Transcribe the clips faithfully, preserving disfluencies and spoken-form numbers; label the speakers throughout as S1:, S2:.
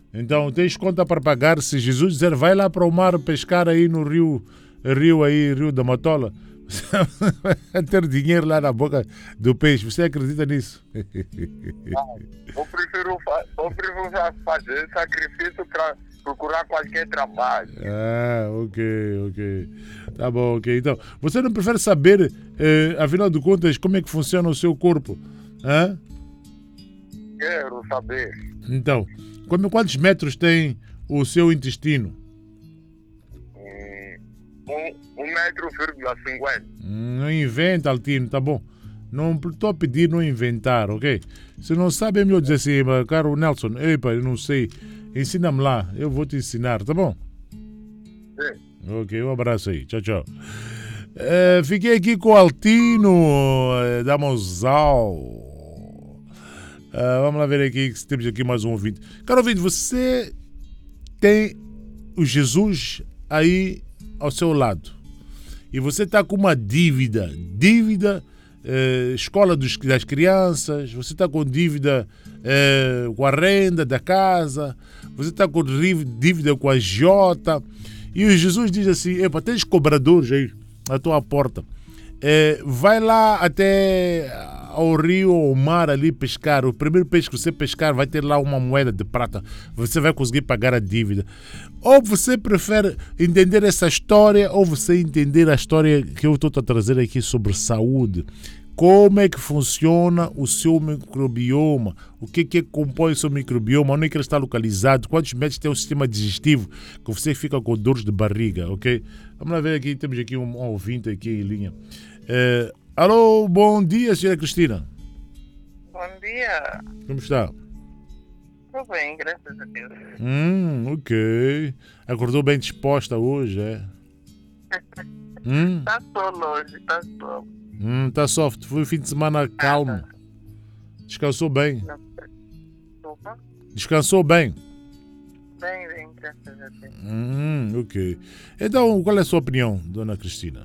S1: Então tens conta para pagar. Se Jesus dizer vai lá para o mar pescar aí no rio, rio aí, rio da Matola, você vai ter dinheiro lá na boca do peixe. Você acredita nisso?
S2: Não, eu prefiro, fa- eu prefiro fa- fazer sacrifício para procurar qualquer trabalho.
S1: Ah, ok, ok. Tá bom, ok. Então, você não prefere saber, eh, afinal de contas, como é que funciona o seu corpo? Hã?
S2: Quero saber.
S1: Então, como, quantos metros tem o seu intestino?
S2: Hum, um, um metro vírgula cinquenta.
S1: Hum, Não inventa, Altino, tá bom? Não estou a pedir não inventar, ok? Se não sabe, é melhor dizer assim, "Mas, caro Nelson, epa, eu não sei, ensina-me lá, eu vou te ensinar, tá bom?"
S2: Sim.
S1: Ok, um abraço aí, tchau, tchau. Eh, fiquei aqui com o Altino eh, da Mosal. Ah, vamos lá ver aqui se temos aqui mais um ouvinte. Caro ouvinte, você tem o Jesus aí ao seu lado e você está com uma dívida, dívida, eh, escola dos, das crianças, você está com dívida eh, com a renda da casa, você está com dívida com a agiota e o Jesus diz assim, epa, tens cobradores aí à tua porta. É, vai lá até ao rio ou ao mar ali pescar. O primeiro peixe que você pescar vai ter lá uma moeda de prata. Você vai conseguir pagar a dívida. Ou você prefere entender essa história, ou você entender a história que eu estou a trazer aqui sobre saúde. Como é que funciona o seu microbioma? O que é que compõe o seu microbioma? Onde é que ele está localizado? Quantos metros tem o sistema digestivo? Que você fica com dores de barriga, ok? Vamos lá ver aqui, temos aqui um, um ouvinte aqui em linha. É, alô, bom dia, senhora Cristina.
S3: Bom dia.
S1: Como está?
S3: Tudo bem, graças a Deus.
S1: Hum, ok. Acordou bem disposta hoje, é? Hum,
S3: Tá solo hoje, tá solo.
S1: hum, tá soft. Foi um fim de semana calmo. Descansou bem.
S3: Desculpa.
S1: Descansou bem.
S3: Bem, bem, graças a Deus.
S1: Hum, ok. Então, qual é a sua opinião, dona Cristina?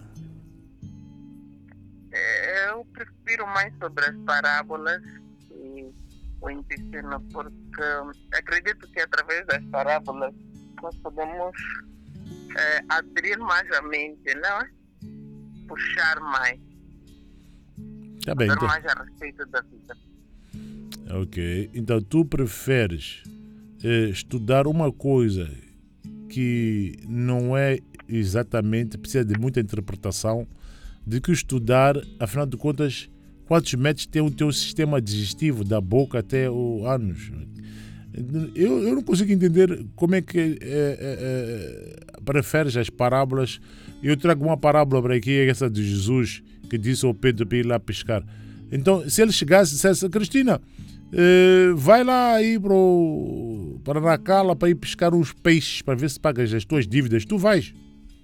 S3: É, Eu prefiro mais sobre as parábolas e o intestino, porque acredito que através das parábolas nós podemos é, abrir mais a mente, não é? Puxar mais,
S1: Tá bem,
S3: saber
S1: então.
S3: mais a respeito da vida.
S1: Ok. Então, tu preferes eh, estudar uma coisa que não é exatamente, precisa de muita interpretação, de que estudar, afinal de contas, quantos metros tem o teu sistema digestivo, da boca até o ânus. Eu, eu não consigo entender como é que é, é, é, preferes as parábolas. Eu trago uma parábola para aqui, essa de Jesus, que disse ao Pedro para ir lá pescar. Então, se ele chegasse e dissesse, Cristina, eh, vai lá aí pro, para Nacala para ir pescar uns peixes para ver se pagas as tuas dívidas, tu vais.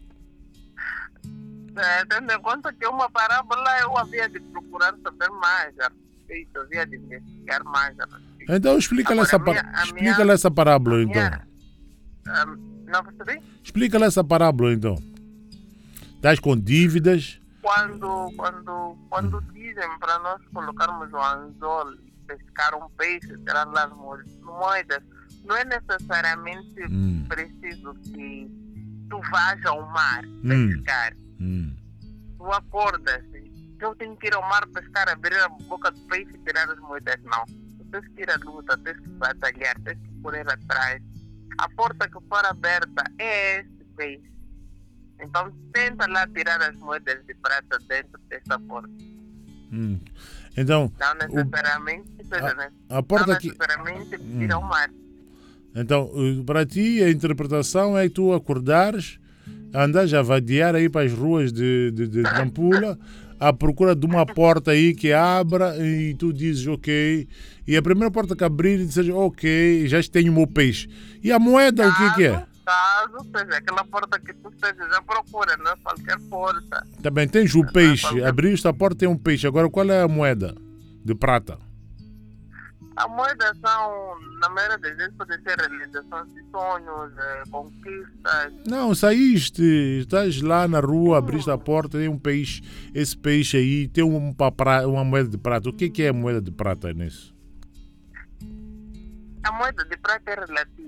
S3: É, tendo em conta que uma parábola eu havia de procurar saber mais a respeito, eu havia de investigar mais a respeito.
S1: Então explica-lhe
S3: Agora,
S1: essa,
S3: a minha-
S1: par-
S3: a
S1: explica
S3: minha-
S1: essa parábola
S3: a
S1: então.
S3: minha- Ah, não percebi?
S1: Explica-lhe essa parábola então. Estás com dívidas.
S3: Quando, quando, quando dizem para nós colocarmos o anzol e pescar um peixe, tirar lá as mo- moedas, não é necessariamente
S1: Hum.
S3: preciso que tu vás ao mar
S1: Hum.
S3: pescar.
S1: Hum.
S3: Tu acordas, eu tenho que ir ao mar pescar, abrir a boca do peixe e tirar as moedas. Não. Tu tens que ir à luta, tens que batalhar, tens que correr atrás. A porta que for aberta é esse peixe. Então tenta lá tirar as moedas de prata dentro dessa porta.
S1: Hum. Então,
S3: Não necessariamente, seja, né?
S1: a porta
S3: não
S1: que.
S3: necessariamente ir ao mar.
S1: Então, eh, para ti, a interpretação é que tu acordares, andas a vadiar aí para as ruas de, de, de Nampula, à procura de uma porta aí que abra e tu dizes ok. E a primeira porta que abrir, dizes ok, já tenho o meu peixe. E a moeda, o que, que é?
S3: Caso seja aquela porta que tu estejas à procura, não é qualquer porta.
S1: Também tens o peixe, abriste a porta tem um peixe. Agora qual é a moeda de prata?
S3: A moeda são, na maioria das vezes, pode ser realização de sonhos, eh, conquistas.
S1: Não, saíste, estás lá na rua, abriste a porta, tem um peixe, esse peixe aí tem um, papra- uma moeda de prata. O que, que é a moeda de prata nisso?
S3: A moeda de prata é relativa.